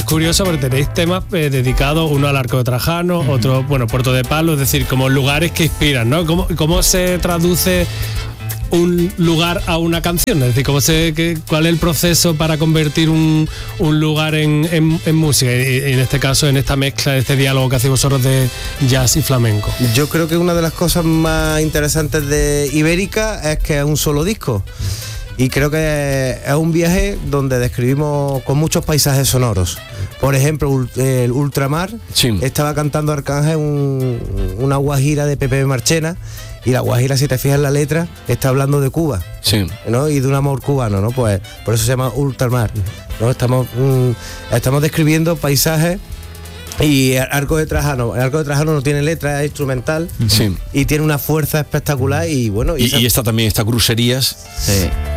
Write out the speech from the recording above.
curioso porque tenéis temas dedicados, uno al Arco de Trajano, otro, bueno, Puerto de Palo, es decir, como lugares que inspiran, ¿no? ¿Cómo se traduce un lugar a una canción? Es decir, ¿cuál es el proceso para convertir un lugar en música? Y en este caso, en esta mezcla, este diálogo que hacéis vosotros de jazz y flamenco. Yo creo que una de las cosas más interesantes de Ibérica es que es un solo disco. Y creo que es un viaje donde describimos con muchos paisajes sonoros. Por ejemplo, el Ultramar, sí. Estaba cantando Arcángel una guajira de Pepe Marchena, y la guajira, si te fijas en la letra, está hablando de Cuba, sí, ¿no? Y de un amor cubano, ¿no? Pues por eso se llama Ultramar, ¿no? Estamos describiendo paisajes. Y el Arco de Trajano no tiene letra, es instrumental, sí, y tiene una fuerza espectacular. Y bueno, y esta también está Crucerías, sí,